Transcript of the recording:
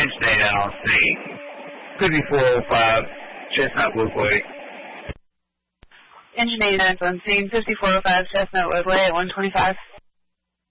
Engine 8 LLC, 5405 Chestnut Woodway. Engine 8 on scene, 5405 Chestnut Woodway at 125.